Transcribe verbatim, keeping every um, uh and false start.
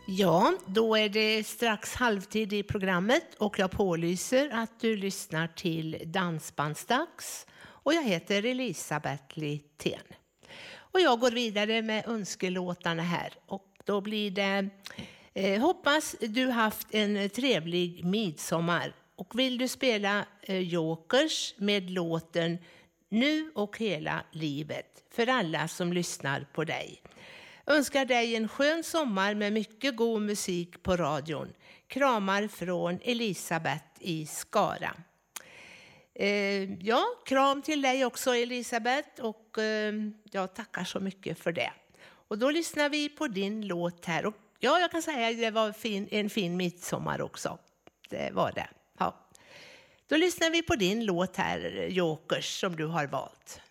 Ja, då är det strax halvtid i programmet och jag pålyser att du lyssnar till Dansbandsdags och jag heter Elisabeth Littén. Och jag går vidare med önskelåtarna här och då blir det eh, hoppas du haft en trevlig midsommar och vill du spela eh, Jokers med låten Nu och hela livet för alla som lyssnar på dig. Önskar dig en skön sommar med mycket god musik på radion. Kramar från Elisabeth i Skara. Eh, ja, kram till dig också Elisabeth och eh, jag tackar så mycket för det. Och då lyssnar vi på din låt här. Och ja, jag kan säga att det var fin, en fin midsommar också. Det var det. Ja. Då lyssnar vi på din låt här, Jokers, som du har valt.